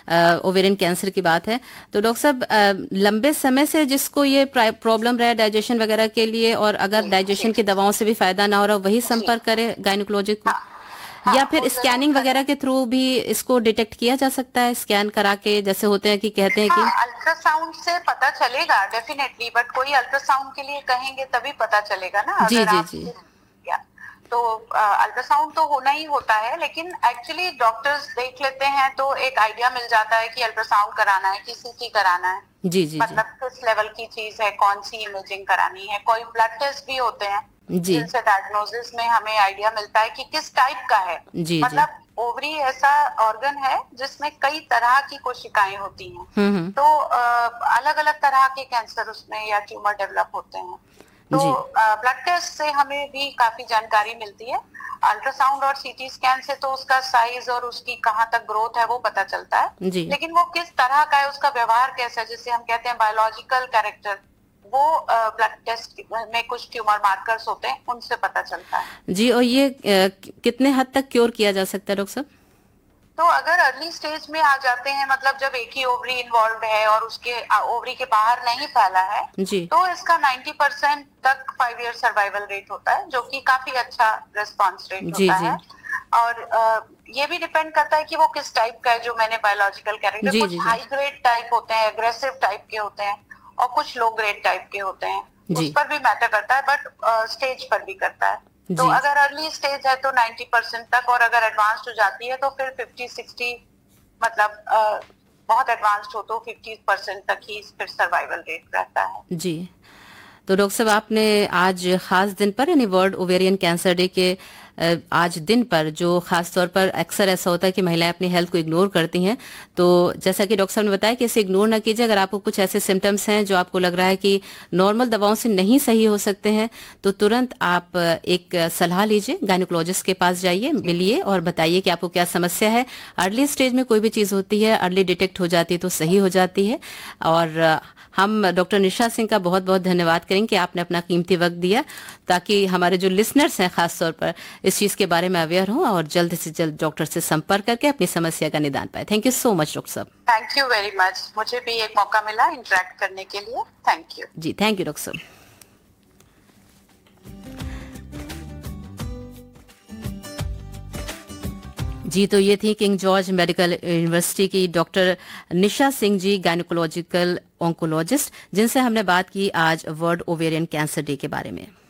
Ovarian cancer की बात है, तो डॉक्टर साहब लंबे समय से जिसको ये प्रॉब्लम रहा है डाइजेशन वगैरह के लिए, और अगर जी डाइजेशन जी की दवाओं से भी फायदा ना हो रहा, वही जी। संपर्क करे गायनिकोलॉजिस्ट को, हाँ हाँ, या वो फिर जरूर स्कैनिंग करें। वगैरह के थ्रू भी इसको डिटेक्ट किया जा सकता है, स्कैन करा के, जैसे होते हैं कि कहते हैं कि। हाँ, अल्ट्रासाउंड से पता चलेगा डेफिनेटली, बट कोई अल्ट्रासाउंड के लिए कहेंगे तभी पता चलेगा ना, जी अगर जी आप जी। या तो अल्ट्रासाउंड तो होना ही होता है, लेकिन एक्चुअली डॉक्टर्स देख लेते हैं तो एक आइडिया मिल जाता है कि अल्ट्रासाउंड कराना है कि सीटी कराना है, जी जी जी। मतलब किस लेवल की चीज है, कौन सी इमेजिंग करानी है। कोई ब्लड टेस्ट भी होते हैं जी जिनसे डायग्नोसिस में हमें आइडिया मिलता है कि किस टाइप का है। जी जी। मतलब ओवरी ऐसा ऑर्गन है जिसमें कई तरह की कोशिकाएं होती हैं, हम्म। तो अलग अलग तरह के कैंसर उसमें या ट्यूमर डेवलप होते हैं। तो जी ब्लड टेस्ट से हमें भी काफी जानकारी मिलती है। अल्ट्रासाउंड और सीटी स्कैन से तो उसका साइज और उसकी कहाँ तक ग्रोथ है वो पता चलता है, जी लेकिन वो किस तरह का है, उसका व्यवहार कैसा है, जिसे हम कहते हैं बायोलॉजिकल कैरेक्टर, वो ब्लड टेस्ट में कुछ ट्यूमर मार्कर्स होते हैं, उनसे पता चलता है। जी। और ये कितने हद तक क्योर किया जा सकता है डॉक्टर साहब? तो अगर अर्ली स्टेज में आ जाते हैं, मतलब जब एक ही ओवरी इन्वॉल्व है और उसके ओवरी के बाहर नहीं फैला है, जी तो इसका 90% तक 5 ईयर सर्वाइवल रेट होता है, जो कि काफी अच्छा रिस्पॉन्स रेट जी होता जी है। और ये भी डिपेंड करता है कि वो किस टाइप का है, जो मैंने बायोलॉजिकल कैरेक्टर, जी कुछ जी जी हाई ग्रेड टाइप होते हैं, एग्रेसिव टाइप के होते हैं, और कुछ लो ग्रेड टाइप के होते हैं। उस जी पर भी मैटर करता है, बट स्टेज पर भी करता है। तो जी अगर अर्ली स्टेज है तो 90% तक, और अगर एडवांस्ड हो जाती है तो फिर 50-60, मतलब बहुत एडवांस्ड हो तो 50% तक ही फिर सर्वाइवल रेट रहता है। जी। तो डॉक्टर साहब आपने आज खास दिन पर, यानी वर्ल्ड ओवेरियन कैंसर डे के आज दिन पर, जो खास तौर पर अक्सर ऐसा होता है कि महिलाएं अपनी हेल्थ को इग्नोर करती हैं, तो जैसा कि डॉक्टर साहब ने बताया कि इसे इग्नोर ना कीजिए। अगर आपको कुछ ऐसे सिम्टम्स हैं जो आपको लग रहा है कि नॉर्मल दवाओं से नहीं सही हो सकते हैं, तो तुरंत आप एक सलाह लीजिए, गायनिकोलॉजिस्ट के पास जाइए, जी मिलिए और बताइए कि आपको क्या समस्या है। अर्ली स्टेज में कोई भी चीज़ होती है, अर्ली डिटेक्ट हो जाती है तो सही हो जाती है। और हम डॉक्टर निशा सिंह का बहुत बहुत धन्यवाद करेंगे कि आपने अपना कीमती वक्त दिया, ताकि हमारे जो लिसनर्स हैं खास तौर पर इस चीज़ के बारे में अवेयर हों और जल्द से जल्द डॉक्टर से संपर्क करके अपनी समस्या का निदान पाए। Thank you so much doctor साहब। थैंक यू वेरी मच, मुझे भी एक मौका मिला इंटरेक्ट करने के लिए। Thank you. Ji thank you doctor साहब। जी, तो ये थी किंग जॉर्ज मेडिकल यूनिवर्सिटी की doctor Nisha Singh ji, gynaecological oncologist, जिनसे हमने बात की आज वर्ल्ड ओवेरियन कैंसर डे के बारे में।